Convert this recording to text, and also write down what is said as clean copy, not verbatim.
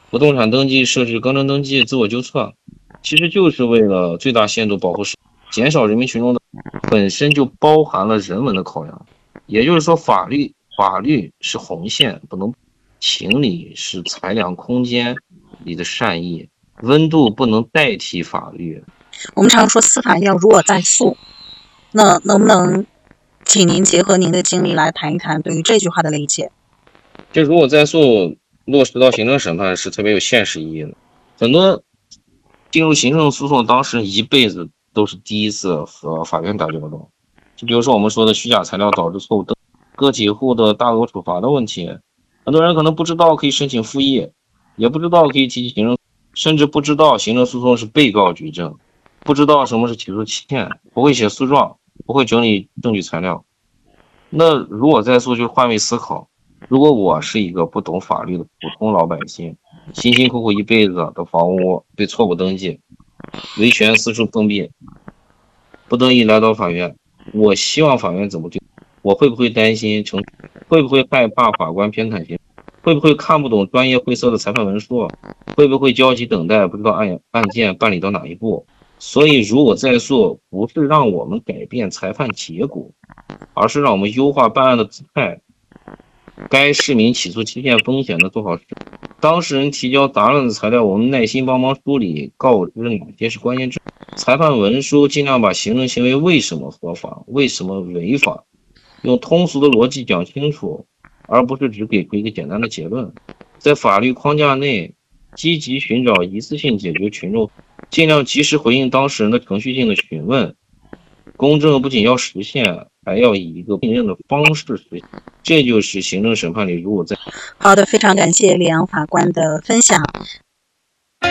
不动产登记设置更正登记、自我纠错，其实就是为了最大限度保护减少人民群众的本身就包含了人文的考量。也就是说，法律是红线，不能情理是裁量空间里的善意，温度不能代替法律。 我们常说司法要如我在诉，那能不能请您结合您的经历来谈一谈对于这句话的理解？ 这如果在诉落实到行政审判是特别有现实意义的。很多进入行政诉讼当事人一辈子都是第一次和法院打交道。就比如说我们说的虚假材料导致错误登个体户的大额处罚的问题，很多人可能不知道可以申请复议，也不知道可以提起行政，甚至不知道行政诉讼是被告举证，不知道什么是起诉期限，不会写诉状，不会整理证据材料。那如果再诉，就换位思考，如果我是一个不懂法律的普通老百姓，辛辛苦苦一辈子的房屋被错误登记，维权四处碰壁，不得已来到法院，我希望法院怎么对我？会不会担心会不会害怕法官偏袒型？会不会看不懂专业晦涩的裁判文书？会不会焦急等待，不知道案件办理到哪一步？所以，如果再诉，不是让我们改变裁判结果，而是让我们优化办案的姿态。该市民起诉期限风险的做好事，当事人提交杂乱的材料，我们耐心帮忙梳理，告知哪些是关键证据。裁判文书尽量把行政行为为什么合法，为什么违法，用通俗的逻辑讲清楚，而不是只给出一个简单的结论。在法律框架内，积极寻找一次性解决群众，尽量及时回应当事人的程序性的询问。公正不仅要实现，还要以一个信任的方式实现。这就是行政审判里如果在好的，非常感谢李阳法官的分享。